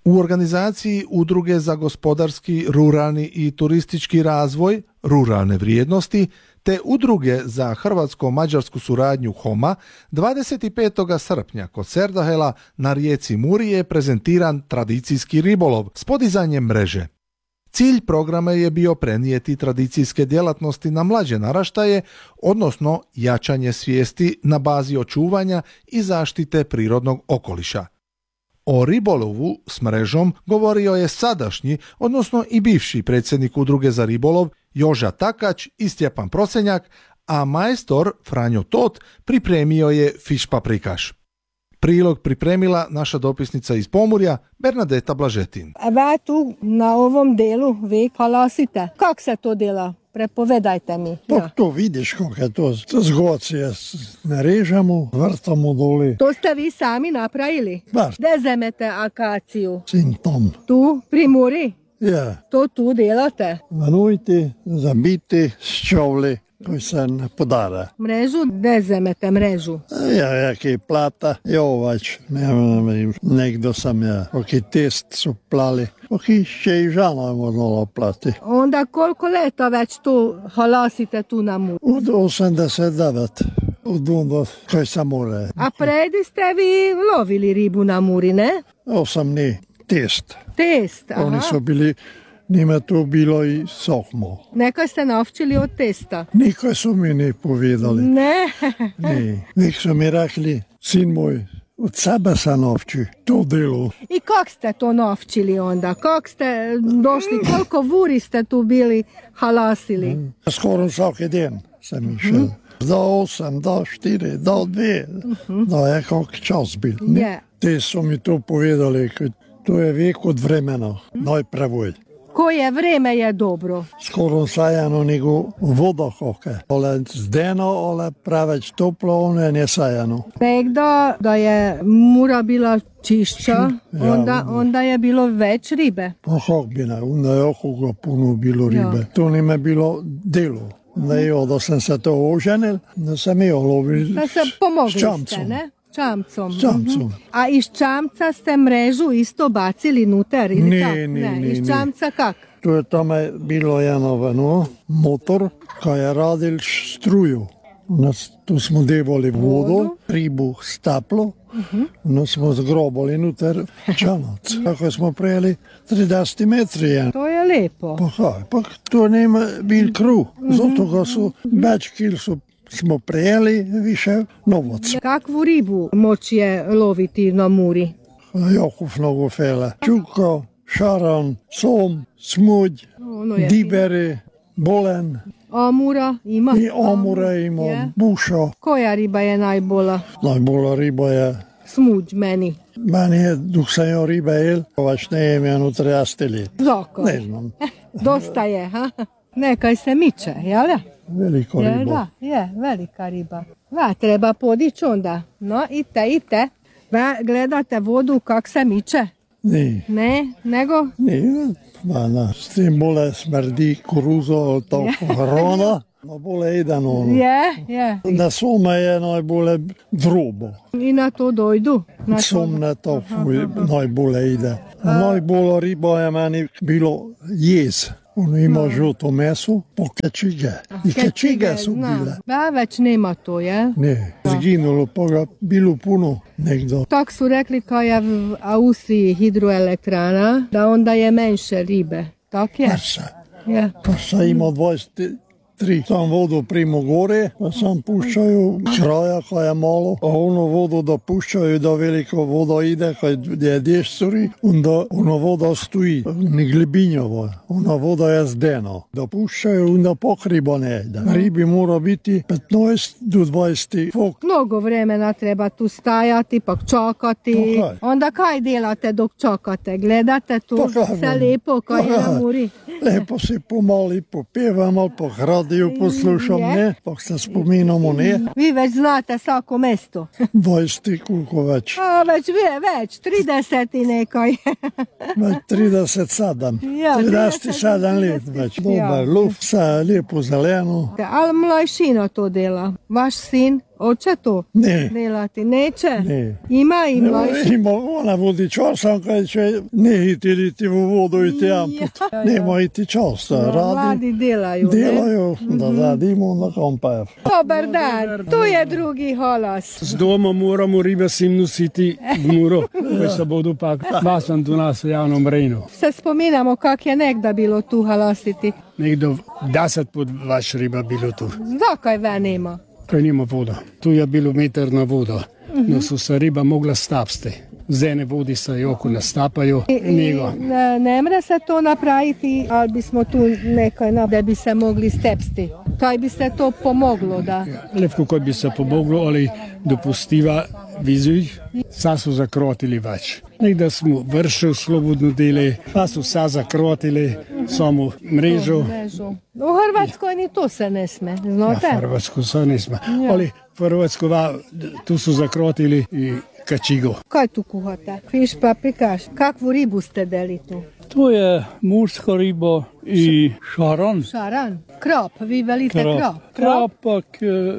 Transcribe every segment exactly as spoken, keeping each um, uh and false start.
U organizaciji Udruge za gospodarski, ruralni i turistički razvoj, ruralne vrijednosti, te Udruge za hrvatsko-mađarsku suradnju Homa, dvadeset petog srpnja kod Serdahela na rijeci Muri je prezentiran tradicijski ribolov s podizanjem mreže. Cilj programa je bio prenijeti tradicijske djelatnosti na mlađe naraštaje, odnosno jačanje svijesti na bazi očuvanja i zaštite prirodnog okoliša. O ribolovu s mrežom govorio je sadašnji, odnosno i bivši predsjednik Udruge za ribolov Joža Takać i Stjepan Prosenjak, a majstor Franjo Tot pripremio je fiš paprikaš. Prilog pripremila naša dopisnica iz Pomurja, Bernadeta Blažetin. A tu na ovom delu vi halasite. Kako se to dela? Prepovedajte mi. Pa to vidiš kako je to. Zgocije narežemo, vrtamo doli. To ste vi sami napravili? Bar. Gde zemete akaciju? Sin tam. Tu, pri Muri? Ja. To tu delate? Vanujti, zabiti, s čovli, koji se ne podara. Mrežu? Gde zemete mrežu? Ja, jaki plata, jovač, nekdo sam ja, oki test su plali, oki še i žana možnala plati. Onda koliko leta već tu halasite tu na Muri? Od osemdeset devet, od onda kaj sam more. A predi ste vi lovili ribu na Muri, ne? Osam ni test. Test, aha. Oni su bili, njima to bilo i sokmo. Nekaj ste navčili od testa? Nikaj su mi ne povedali. Ne. Ne. Nek su mi rekli, sin moj, od sebe se navči to delo. I kak ste to navčili onda? Kak ste došli, koliko vuri ste tu bili halasili? Mm. Skoro svaki den sam išel. Mm. Do osam, do štiri, do dve, mm-hmm. da je kak čas bil. Yeah. Te su mi to povedali, to je vek od vremena, najpravoj. Koje vreme je dobro? Skoro sajano nego voda koke. Ale zdeno, ale praveč toplo, ono je sajano. Nekdo, da je Mura bila čišća, ja, onda, onda je bilo već ribe. Pa kak bi ne, onda je okoga puno bilo ribe. Ja. To nime bilo delo. Da jo, da sam se to oženil, da sam jo lovil da se pomogli s čamcom. Ste, ne? Čamcom. S čamcom. Uh-huh. A iz čamca ste mrežu isto bacili nuter? Ili ne, tak? ne, ne, ne. Iz čamca kak? To je tamo bilo jedno no, motor, kaj je radil struju. Nas, tu smo devali vodu, vodu. Ribu staplo, uh-huh. No smo zgrobali nuter čamac. Kako smo prejeli trideset metri. To je lepo. Pa kaj, pa to nema bil kruh. Uh-huh. Zato ga so več kil so smo prejeli, više novac. Kakvu ribu moć je loviti na Muri? Jako mnogo fele. Čuka, šaran, som, smudj, diberi, bolen. Amura ima? I amura ima, yeah. Buša. Koja riba je najbola? Najbola riba je... Smudj meni. Meni je, dok sam jo riba jel, vaš ne jem jedno trideset let. Zakaj? Ne znam. Dosta je, ha? Nekaj se miče, jel da? Velika riba. Je, da, je, velika riba. Va, treba podići onda. No, ite, ite. Va, gledate vodu kak se miče? Ne. Ne, nego? Ne, va, na, s tim bole smrdi koruzo, to hrana. No, bole jedan ono. Je, je. Na some je najbolje drobo. I na to dojdu? Na som na to najbolje ide. A najbolja riba je meni bilo jez. Ono ima no. žuto meso, po kečige. I kečige su bile. Ba, već nema to, je? Ne, zginulo, pa ga bilo puno nekdo. Tak su rekli kao je v Austriji hidroelektrana, da onda je menše ribe. Tak je? Prsa. Je. Prsa ima dvadeset tri. Sam vodu primo gore, pa sam pušćaju kraja koja je malo, a ono vodu da pušćaju da veliko voda ide, kad je dješ curi, onda ono voda stoji, ni glibinjava, ona voda je zdena. Da pušćaju, onda pokriba ne ide. Ribi mora biti petnaest do dvadeset fok. Mnogo vremena treba tu stajati, pa čakati. Pa kaj? Onda kaj delate dok čakate? Gledate tu pa se lepo, kaj je na Muri? Lepo se pomali popevam, ali po radiju poslušam, je. Ne, pa se spominamo, ne. Vi već znate svako mesto. dvadeset koliko već. A, već, već, trideset i nekaj. Već trideset sedam. Ja, trideset sedam let već. Dobar luf, sve lijepo zeleno. Ali mlajšina to dela. Vaš sin Oče to Ne. delati? Neće? Ne. Ima, ima. Ima ona vodi čas, sam kad će ne iti u vodu i temput. Ja, ja. Nema iti čas, da No, radi. mladi delaju, ne? Delaju, da radimo na kamper. Dobar dan, tu je drugi holos. Z doma moramo ribe sim nositi v Muro, ko se bodo pa vasan do nas v javnom rejnu. Se spominamo kak je nekda bilo tu halositi. Nekdo deset pod vaš riba bilo tu. Zakaj ve nema? Kaj nima voda. Tu je bilo meterna voda, no so se riba mogla stapsti. Z ene vodi se joko nastapajo, nego. Ne, ne mre se to napraviti, ali bismo tu nekaj, na, da bi se mogli stepsti. Kaj bi se to pomoglo, da? Lepko kot bi se pomoglo, ali dopustiva vizuj, sa so zakrotili več. Nekda smo vršili slobodno dele, pa so sa zakrotili samo mrežo. Mrežu. U Hrvatskoj ni to se ne sme, znate? Na Hrvatsku se ne sme. Ali Hrvatsku, tu su zakrotili i kačigo. Kaj tu kuhate? Fiš paprikaš. Kakvu ribu ste deli tu? To je morska riba i šaran. Šaran? Krop, vi velite krop? Krap. Krapak,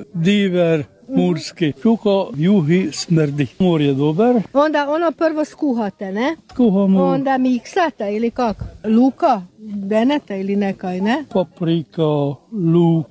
diver, morski. Čuka juhi smrdi. Mor je dober. Onda ono prvo skuhate, ne? Kuhamo Onda miksate ili kak? Luka? Denete ili nekaj, ne? paprika, luk,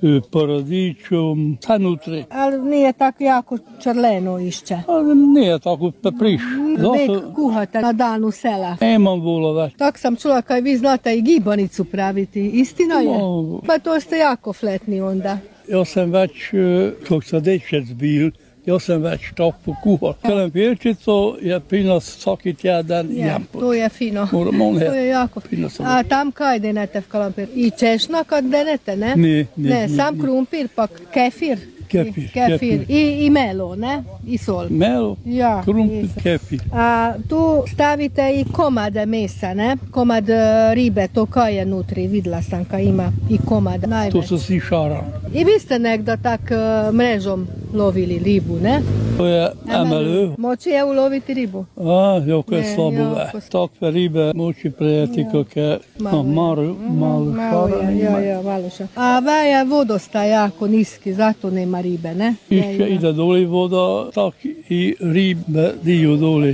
paradičom, sve nutri. Ali nije tako jako črleno išće? Ali nije tako pepriš. Vek kuhate na dan u sela. Nemam vola več. Tak sam čula kaj vi znate i gibanicu praviti. Istina je? No. Pa to ste jako fletni onda. Ja sam već, kak sam dečec bil, ja sam već tako kuhal. Kalamperčico je pri nas svaki tjedan Je, jem. to je fino. Moramo To je jako fino. sam. A tam kaj denete v kalampir? I češna kad denete, ne? Ne, ne, Ne, ne, sam ne. krumpir, pa kefir. Kefir, I, kefir. kefir. I, I melo, ne? I sol. Melo, Ja, krumpir, jesam. kefir. A tu stavite i komade mesa, ne? Komad e, ribe, to kaj je nutri, videla sam kaj ima i komad. To Najveći. su si šaran. I vi ste nekda tak e, mrežom lovili ribu, ne? To je M L Ö. Moći je uloviti ribu. A, jako je Ne, slabo jako ve. slabo. Takve ribe moći prijeti kak je Malo no, je. malo, malo Malo šaran je, ima. ja, ja, malo šaran. A ve je vodostaj jako niski, zato nema ribe, ne? Išće Je, je. ide doli voda, tak i ribe dio doli.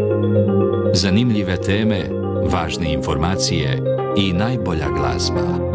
Zanimljive teme, važne informacije i najbolja glazba.